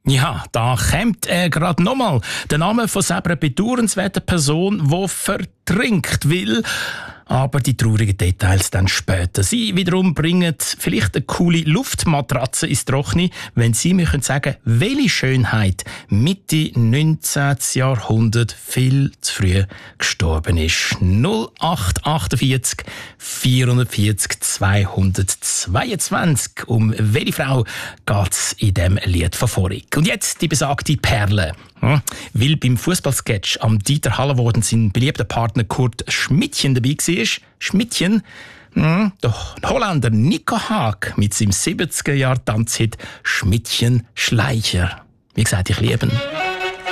Ja, da kommt er gerade nochmal. Der Name von einer bedauernswerten Person, die verdrängt will. Aber die traurigen Details dann später. Sie wiederum bringen vielleicht eine coole Luftmatratze ins Trockene, wenn Sie mir sagen können, welche Schönheit Mitte 19. Jahrhundert viel zu früh gestorben ist. 0848 440 222. Um welche Frau geht es in diesem Lied von vorhin? Und jetzt die besagte Perle. Weil beim Fußballsketch am Dieter Hallervorden sein beliebter Partner Kurt Schmidtchen dabei war. Schmidtchen, der Holländer Nico Haag mit seinem 70er-Jahr-Tanzhit Schmidtchen Schleicher. Wie gesagt, ich liebe ihn.